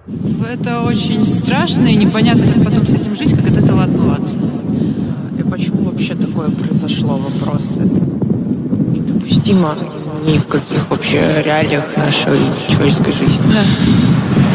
Это очень страшно и непонятно, как потом с этим жить, как от этого отмываться. И почему вообще такое произошло? Вопрос. Это недопустимо ни в каких вообще реалиях нашей человеческой жизни. Да.